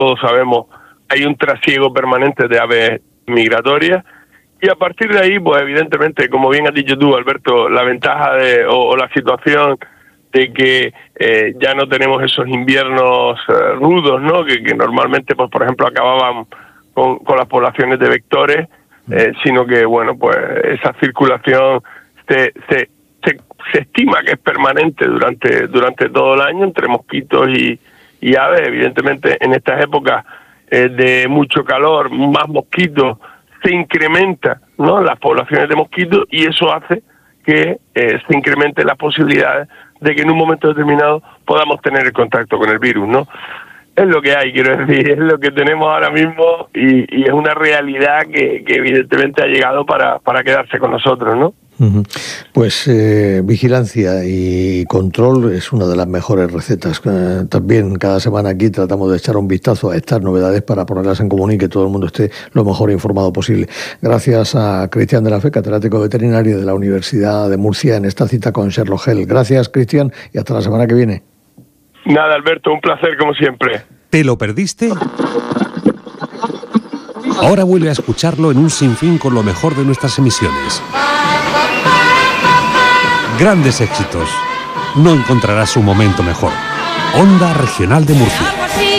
todos sabemos, hay un trasiego permanente de aves migratorias. Y a partir de ahí, pues evidentemente, como bien has dicho tú, Alberto, la ventaja o la situación de que ya no tenemos esos inviernos rudos, ¿no? Que normalmente, pues por ejemplo, acababan con las poblaciones de vectores, sino que, bueno, pues esa circulación se estima que es permanente durante todo el año entre mosquitos y aves. Evidentemente, en estas épocas de mucho calor, más mosquitos, se incrementa, ¿no?, las poblaciones de mosquitos, y eso hace que se incrementen las posibilidades de que en un momento determinado podamos tener el contacto con el virus, ¿no? Es lo que hay, quiero decir, es lo que tenemos ahora mismo y es una realidad que evidentemente ha llegado para quedarse con nosotros, ¿no? Pues vigilancia y control es una de las mejores recetas. También cada semana aquí tratamos de echar un vistazo a estas novedades para ponerlas en común y que todo el mundo esté lo mejor informado posible. Gracias a Cristian de la Fe, catedrático veterinario de la Universidad de Murcia, en esta cita con Sherlock Hell. Gracias, Cristian, y hasta la semana que viene. Nada, Alberto, un placer como siempre. ¿Te lo perdiste? Ahora vuelve a escucharlo en un sinfín con lo mejor de nuestras emisiones. Grandes éxitos. No encontrarás un momento mejor. Onda Regional de Murcia.